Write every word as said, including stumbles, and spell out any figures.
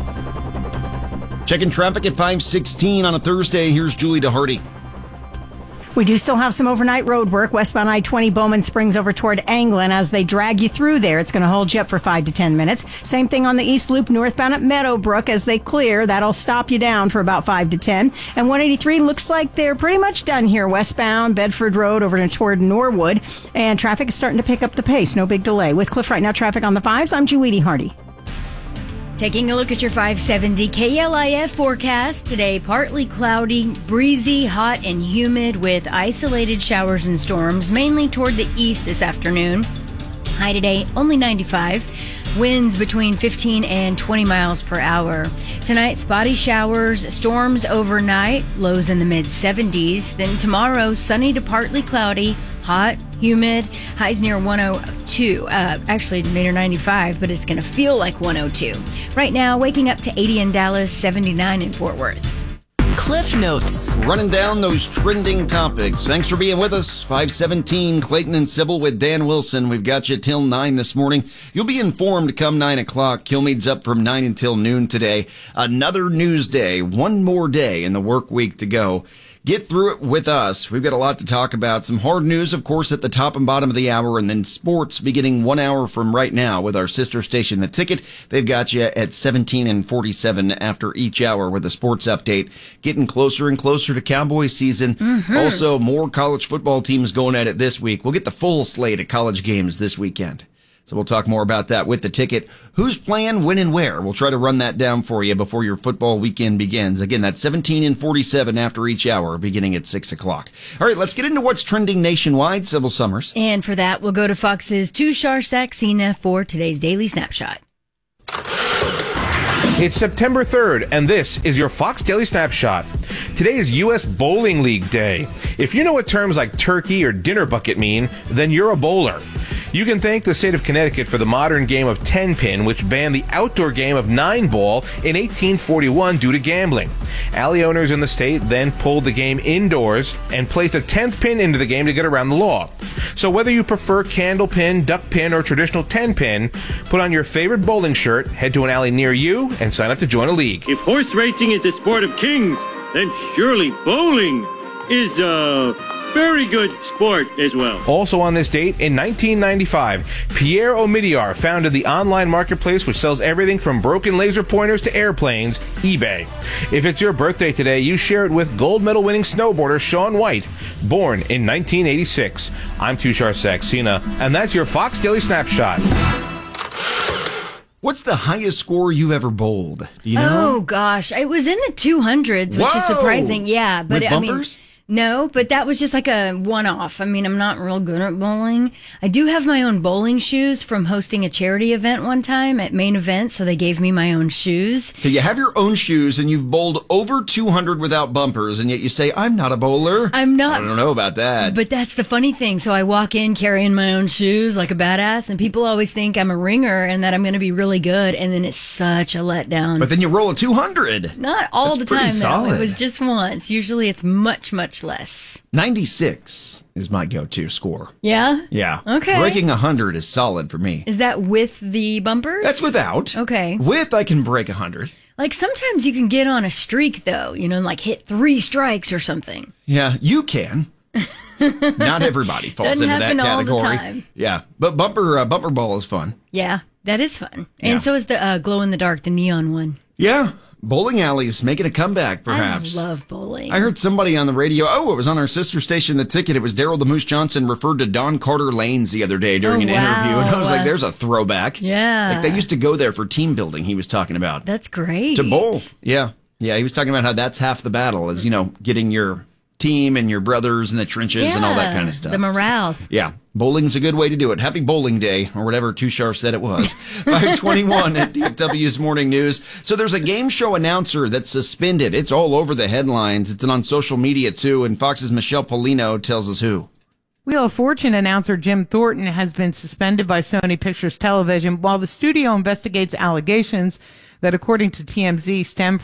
Checking traffic at five sixteen on a Thursday. Here's Julie DeHardy. We do still have some overnight road work westbound I twenty Bowman Springs over toward Anglin. As they drag you through there, it's going to hold you up for five to ten minutes. Same thing on the East Loop northbound at Meadowbrook. As they clear, that'll stop you down for about five to ten. And one eighty-three looks like they're pretty much done here westbound Bedford Road over toward Norwood. And traffic is starting to pick up the pace. No big delay. With Cliff Right Now traffic on the fives, I'm Julie DeHardy. Taking a look at your five seventy K L I F forecast. Today, partly cloudy, breezy, hot, and humid with isolated showers and storms, mainly toward the east this afternoon. High today, only ninety-five. Winds between fifteen and twenty miles per hour. Tonight, spotty showers, storms overnight, lows in the mid seventies. Then tomorrow, sunny to partly cloudy, hot, humid, highs near one oh two. Uh, actually, near ninety-five, but it's going to feel like one oh two. Right now, waking up to eighty in Dallas, seventy-nine in Fort Worth. Cliff Notes. Running down those trending topics. Thanks for being with us. five seventeen, Clayton and Sybil with Dan Wilson. We've got you till nine this morning. You'll be informed come nine o'clock. Kilmeade's up from nine until noon today. Another news day. One more day in the work week to go. Get through it with us. We've got a lot to talk about. Some hard news, of course, at the top and bottom of the hour, and then sports beginning one hour from right now with our sister station, The Ticket. They've got you at seventeen and forty-seven after each hour with a sports update. Getting closer and closer to Cowboys season. Mm-hmm. Also, more college football teams going at it this week. We'll get the full slate of college games this weekend. So we'll talk more about that with The Ticket. Who's playing, when, and where? We'll try to run that down for you before your football weekend begins. Again, that's seventeen and forty-seven after each hour, beginning at six o'clock. All right, let's get into what's trending nationwide. Sybil Summers. And for that, we'll go to Fox's Tushar Saxena for today's Daily Snapshot. It's September third, and this is your Fox Daily Snapshot. Today is U S Bowling League Day. If you know what terms like turkey or dinner bucket mean, then you're a bowler. You can thank the state of Connecticut for the modern game of ten pin, which banned the outdoor game of nine ball in eighteen forty-one due to gambling. Alley owners in the state then pulled the game indoors and placed a tenth pin into the game to get around the law. So whether you prefer candle pin, duck pin, or traditional ten pin, put on your favorite bowling shirt, head to an alley near you, and sign up to join a league. If horse racing is a sport of kings, then surely bowling is a very good sport as well. Also on this date, in nineteen ninety-five, Pierre Omidyar founded the online marketplace which sells everything from broken laser pointers to airplanes, eBay. If it's your birthday today, you share it with gold medal winning snowboarder Shaun White, born in nineteen eighty-six. I'm Tushar Saxena, and that's your Fox Daily Snapshot. What's the highest score you ever bowled? Do you know? Oh, gosh. It was in the two hundreds, which Whoa! is surprising. Yeah. But With I mean, bumpers? no, but that was just like a one-off. I mean, I'm not real good at bowling. I do have my own bowling shoes from hosting a charity event one time at Main Event, so they gave me my own shoes. Okay, you have your own shoes, and you've bowled over two hundred without bumpers, and yet you say, I'm not a bowler. I'm not. I don't know about that. But that's the funny thing. So I walk in carrying my own shoes like a badass, and people always think I'm a ringer and that I'm going to be really good, and then it's such a letdown. But then you roll a two hundred. Not all That's the pretty time, though. solid. It was just once. Usually it's much, much less. ninety-six is my go-to score. Yeah? Yeah. Okay. Breaking one hundred is solid for me. Is that with the bumpers? That's without. Okay. With, I can break one hundred. Like sometimes you can get on a streak, though, you know, and like hit three strikes or something. Yeah, you can. Not everybody falls Doesn't into that happen all the category. time. Yeah, but bumper uh, bumper ball is fun. Yeah, that is fun. Yeah. And so is the uh, glow-in-the-dark, the neon one. Yeah, bowling alleys making a comeback, perhaps. I love bowling. I heard somebody on the radio, oh, it was on our sister station, The Ticket. It was Daryl the Moose Johnson referred to Don Carter Lanes the other day during Oh, an wow. interview. And I was like, there's a throwback. Yeah. Like they used to go there for team building, he was talking about. That's great. To bowl. Yeah. Yeah, he was talking about how that's half the battle is, you know, getting your team and your brothers in the trenches yeah, and all that kind of stuff. The morale. So, yeah. Bowling's a good way to do it. Happy Bowling Day, or whatever Tushar said it was. five twenty-one at D F W's Morning News. So there's a game show announcer that's suspended. It's all over the headlines. It's on social media, too. And Fox's Michelle Polino tells us who. Wheel of Fortune announcer Jim Thornton has been suspended by Sony Pictures Television while the studio investigates allegations that, according to T M Z, stem